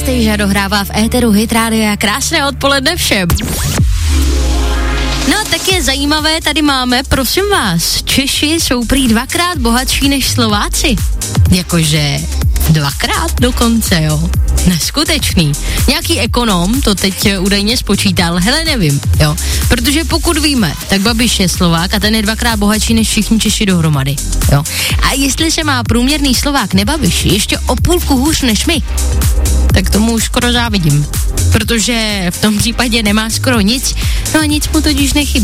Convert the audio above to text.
Stage dohrává v éteru Hit Rádia. Krásné odpoledne všem. No, tak je zajímavé, tady máme, prosím vás, Češi jsou prý 2krát bohatší než Slováci. Jakože 2krát dokonce, jo. Neskutečný. Nějaký ekonom to teď údajně spočítal, hele, nevím, jo. Protože pokud víme, tak Babiš je Slovák a ten je 2krát bohatší než všichni Češi dohromady, jo. A jestli se má průměrný Slovák nebabiš ještě o půlku hůř než my, tak tomu už skoro závidím. Protože v tom případě nemá skoro nic, no a nic mu totiž nechybí.